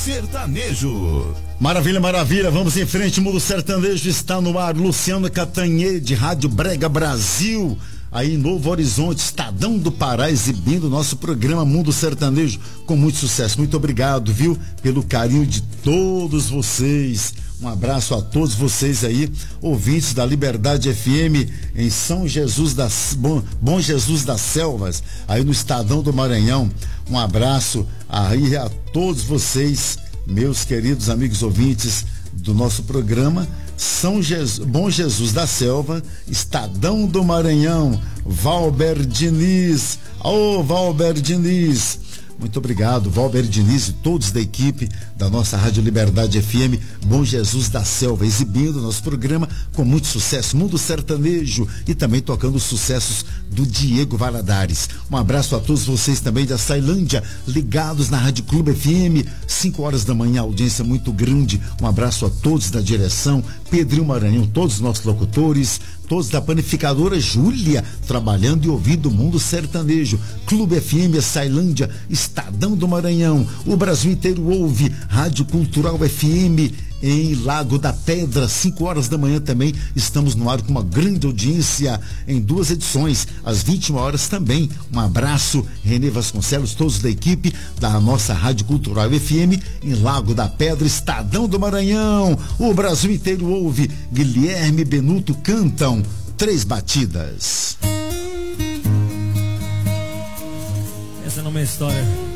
Sertanejo. Maravilha, maravilha, vamos em frente, Mundo Sertanejo está no ar. Luciano Catanhede, Rádio Brega Brasil, aí em Novo Horizonte, Estadão do Pará, exibindo o nosso programa Mundo Sertanejo com muito sucesso. Muito obrigado, viu, pelo carinho de todos vocês. Um abraço a todos vocês aí, ouvintes da Liberdade FM em São Jesus Bom Jesus das Selvas, aí no Estadão do Maranhão. Um abraço aí a todos vocês, meus queridos amigos ouvintes do nosso programa Bom Jesus da Selva, Estadão do Maranhão. Valber Diniz, Valber Diniz, muito obrigado, Valber Diniz e todos da equipe da nossa Rádio Liberdade FM, Bom Jesus da Selva, exibindo nosso programa com muito sucesso, Mundo Sertanejo, e também tocando os sucessos do Diego Valadares. Um abraço a todos vocês também da Sailândia, ligados na Rádio Clube FM, 5 horas da manhã, audiência muito grande. Um abraço a todos da direção, Pedrinho Maranhão, todos os nossos locutores, todos da panificadora Júlia, trabalhando e ouvindo o Mundo Sertanejo. Clube FM, Sailândia, Estadão do Maranhão, o Brasil inteiro ouve. Rádio Cultural FM em Lago da Pedra, 5 horas da manhã também estamos no ar com uma grande audiência em 2 edições, às 21 horas também. Um abraço, Renê Vasconcelos, todos da equipe da nossa Rádio Cultural FM em Lago da Pedra, Estadão do Maranhão, o Brasil inteiro ouve. Guilherme Benuto cantam 3 batidas. Essa não é uma história.